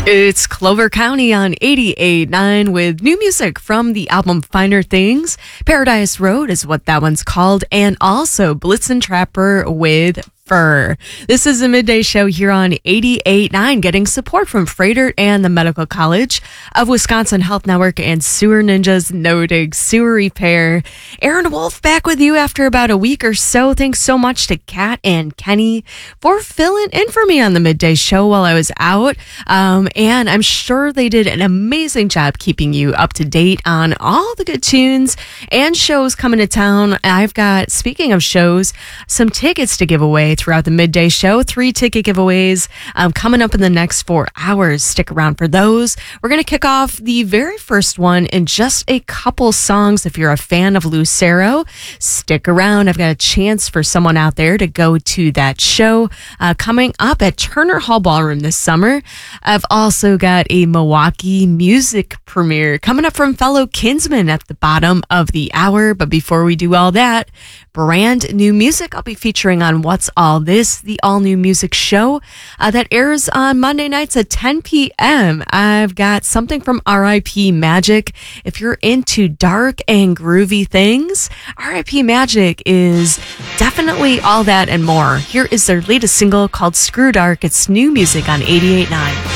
It's Clover County on 88.9 with new music from the album Finer Things. Paradise Road is what that one's called, and also Blitzen Trapper with Fur. This is a midday show here on 88.9, getting support from Freighter and the Medical College of Wisconsin Health Network and Sewer Ninjas No Dig Sewer Repair. Aaron Wolf back with you after about a week or so. Thanks so much to Kat and Kenny for filling in for me on the midday show while I was out. And I'm sure they did an amazing job keeping you up to date on all the good tunes and shows coming to town. I've got, speaking of shows, some tickets to give away throughout the midday show. 3 ticket giveaways coming up in the next 4 hours. Stick around for those. We're going to kick off the very first one in just a couple songs. If you're a fan of Lucero, stick around. I've got a chance for someone out there to go to that show coming up at Turner Hall Ballroom this summer. I've also got a Milwaukee music premiere coming up from fellow Kinsmen at the bottom of the hour. But before we do all that, brand new music I'll be featuring on What's All This, the all new music show that airs on Monday nights at 10 p.m. I've got something from R.I.P. Magic. If you're into dark and groovy things, R.I.P. Magic is definitely all that and more. Here is their latest single called Screw Dark. It's new music on 88.9.